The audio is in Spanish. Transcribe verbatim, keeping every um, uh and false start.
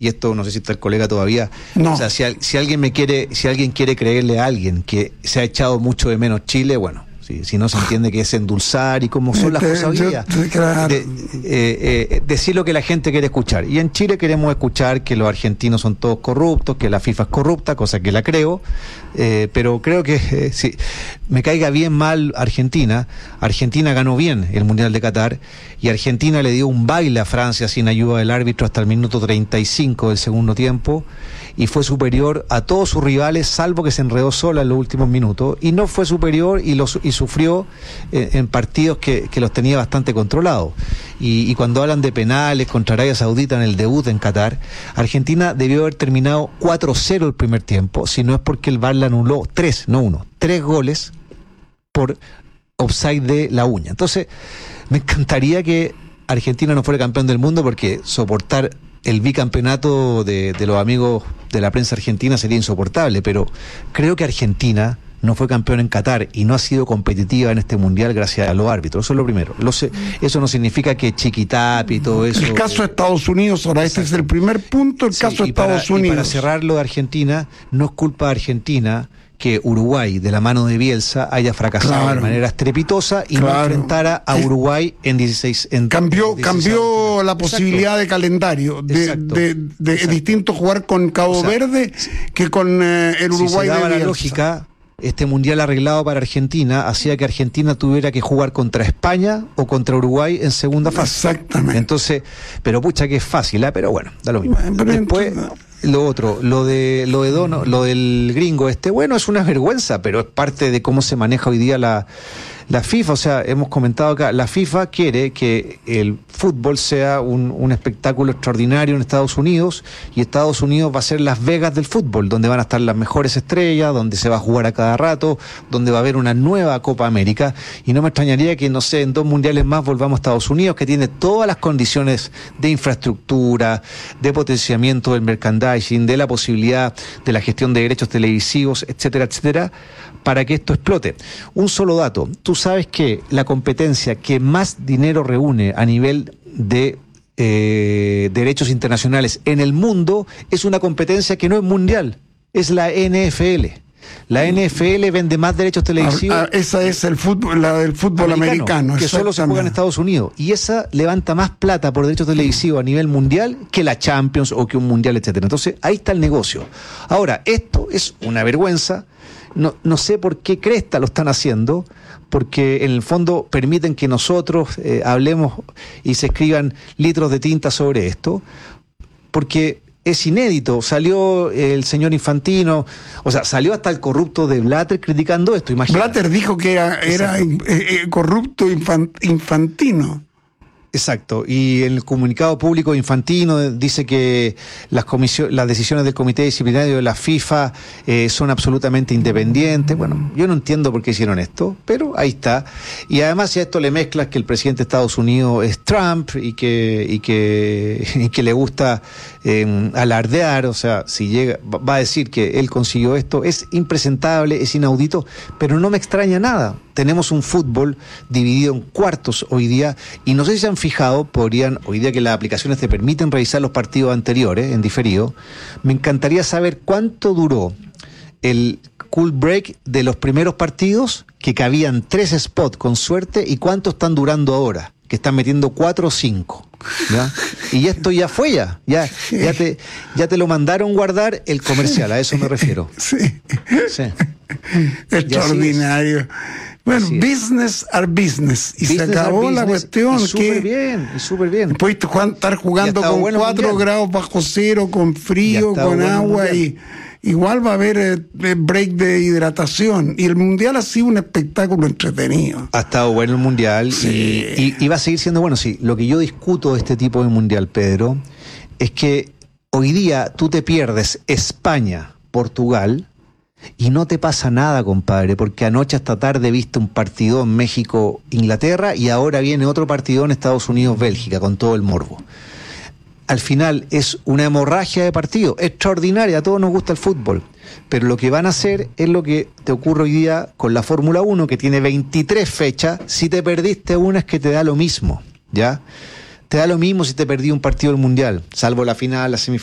y esto no sé si está el colega todavía, no. O sea, si, si alguien me quiere, si alguien quiere creerle a alguien que se ha echado mucho de menos Chile, bueno, si, si no se entiende que es endulzar y cómo son las cosas hoy día, claro. de, eh, eh, decir lo que la gente quiere escuchar. Y en Chile queremos escuchar que los argentinos son todos corruptos, que la FIFA es corrupta, cosa que la creo, eh, pero creo que eh, si me caiga bien mal Argentina, Argentina ganó bien el Mundial de Qatar y Argentina le dio un baile a Francia sin ayuda del árbitro hasta el minuto treinta y cinco del segundo tiempo y fue superior a todos sus rivales, salvo que se enredó sola en los últimos minutos, y no fue superior y, los, y sufrió eh, en partidos que, que los tenía bastante controlados. Y, y cuando hablan de penales contra Arabia Saudita en el debut en Qatar, Argentina debió haber terminado cuatro cero el primer tiempo, si no es porque el V A R le anuló tres, no uno, tres goles por offside de la uña. Entonces, me encantaría que Argentina no fuera campeón del mundo, porque soportar el bicampeonato de, de los amigos de la prensa argentina sería insoportable, pero creo que Argentina no fue campeón en Qatar y no ha sido competitiva en este mundial gracias a los árbitros. Eso es lo primero. Lo sé, eso no significa que Chiquitapi y todo eso. El caso de Estados Unidos, ahora este es el primer punto, el sí, caso de Estados para, Unidos. Y para cerrar lo de Argentina, no es culpa de Argentina que Uruguay, de la mano de Bielsa, haya fracasado claro. de manera estrepitosa y claro. no enfrentara a Uruguay en dieciséis. En cambió dieciséis cambió la posibilidad Exacto. de calendario, de, Exacto. de, de, de distinto jugar con Cabo o sea, Verde que con eh, el Uruguay si se daba de la Bielsa. lógica, este mundial arreglado para Argentina hacía que Argentina tuviera que jugar contra España o contra Uruguay en segunda fase. Exactamente. Entonces, pero pucha que es fácil, ¿eh? Pero bueno, da lo mismo. Pero Después, entonces... lo otro, lo de lo de Dono, lo del gringo este, bueno, es una vergüenza, pero es parte de cómo se maneja hoy día la La FIFA. O sea, hemos comentado acá, la FIFA quiere que el fútbol sea un, un espectáculo extraordinario en Estados Unidos, y Estados Unidos va a ser Las Vegas del fútbol, donde van a estar las mejores estrellas, donde se va a jugar a cada rato, donde va a haber una nueva Copa América, y no me extrañaría que, no sé, en dos mundiales más volvamos a Estados Unidos, que tiene todas las condiciones de infraestructura, de potenciamiento del merchandising, de la posibilidad de la gestión de derechos televisivos, etcétera, etcétera, para que esto explote. Un solo dato: tú sabes que la competencia que más dinero reúne a nivel de eh, derechos internacionales en el mundo es una competencia que no es mundial, es la N F L. La N F L vende más derechos televisivos. Ah, ah, esa es el fútbol, la del fútbol americano, americano que solo se juega en Estados Unidos, y esa levanta más plata por derechos televisivos a nivel mundial que la Champions o que un mundial, etcétera. Entonces ahí está el negocio. Ahora, esto es una vergüenza. No, no sé por qué cresta lo están haciendo, porque en el fondo permiten que nosotros eh, hablemos y se escriban litros de tinta sobre esto, porque es inédito. Salió el señor Infantino, o sea, salió hasta el corrupto de Blatter criticando esto. Imagínate. Blatter dijo que era, era eh, eh, corrupto infant, infantino. Exacto, y en el comunicado público Infantino dice que las comisiones, las decisiones del Comité Disciplinario de la FIFA eh, son absolutamente independientes. Bueno, yo no entiendo por qué hicieron esto, pero ahí está. Y además, si a esto le mezclas que el presidente de Estados Unidos es Trump y que y que, y que le gusta eh, alardear, o sea, si llega, va a decir que él consiguió esto, es impresentable, es inaudito, pero no me extraña nada. Tenemos un fútbol dividido en cuartos hoy día, y no sé si se han fijado, podrían, hoy día que las aplicaciones te permiten revisar los partidos anteriores en diferido, me encantaría saber cuánto duró el cool break de los primeros partidos, que cabían tres spots con suerte, y cuánto están durando ahora, que están metiendo cuatro o cinco. ¿Ya? Y esto ya fue ya, ya, ya te, ya te lo mandaron guardar el comercial, a eso me refiero. Sí. Sí. Extraordinario. Bueno, business are business. Y business se acabó la cuestión. Y súper bien, y súper bien. Puedes estar jugando con bueno cuatro grados bajo cero, con frío, con bueno agua, y igual va a haber eh, break de hidratación. Y el mundial ha sido un espectáculo entretenido. Ha estado bueno el mundial, sí. y, y, y va a seguir siendo bueno. Sí, lo que yo discuto de este tipo de mundial, Pedro, es que hoy día tú te pierdes España, Portugal, y no te pasa nada, compadre, porque anoche hasta tarde viste un partido en México-Inglaterra, y ahora viene otro partido en Estados Unidos-Bélgica, con todo el morbo. Al final es una hemorragia de partido extraordinaria, a todos nos gusta el fútbol, pero lo que van a hacer es lo que te ocurre hoy día con la Fórmula uno, que tiene veintitrés fechas. Si te perdiste una, es que te da lo mismo, ¿ya? Te da lo mismo si te perdí un partido del Mundial, salvo la final, la semifinal.